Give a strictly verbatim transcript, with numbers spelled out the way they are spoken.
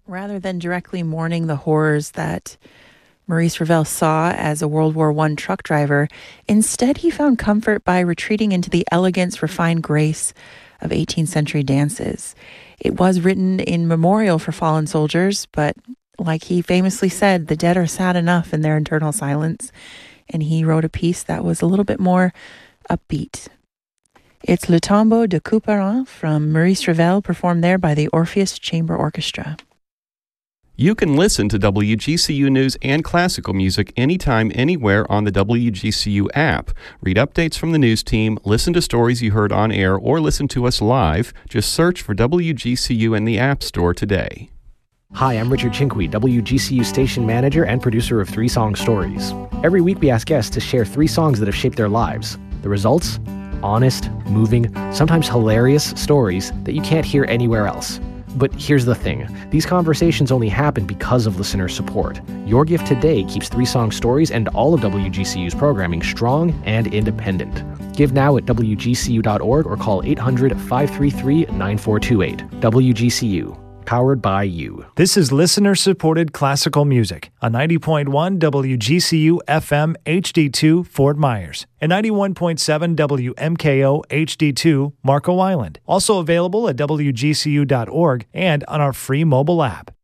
Rather than directly mourning the horrors that Maurice Ravel saw as a World War One truck driver, instead he found comfort by retreating into the elegance, refined grace of eighteenth century dances. It was written in memorial for fallen soldiers, but like he famously said, the dead are sad enough in their eternal silence, and he wrote a piece that was a little bit more upbeat. It's Le Tombeau de Couperin from Maurice Ravel, performed there by the Orpheus Chamber Orchestra. You can listen to W G C U News and classical music anytime, anywhere on the W G C U app. Read updates from the news team, listen to stories you heard on air, or listen to us live. Just search for W G C U in the App Store today. Hi, I'm Richard Chinqui, W G C U station manager and producer of Three Song Stories. Every week we ask guests to share three songs that have shaped their lives. The results? Honest, moving, sometimes hilarious stories that you can't hear anywhere else. But here's the thing. These conversations only happen because of listener support. Your gift today keeps Three Song Stories and all of W G C U's programming strong and independent. Give now at W G C U dot org or call eight hundred, five three three, nine four two eight. W G C U. Powered by you. This is listener-supported classical music on ninety point one W G C U F M H D two Fort Myers and ninety-one point seven W M K O H D two Marco Island. Also available at W G C U dot org and on our free mobile app.